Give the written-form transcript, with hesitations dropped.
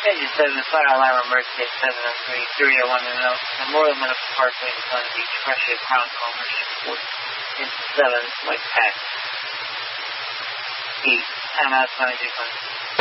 Engine 7, Fire Alarm Emergency at 703. I want to know. Memorial Medical Parkway in Sun Beach. Pressure Crown Commerce. Engine 7, White Pack. 8. I'm out 22.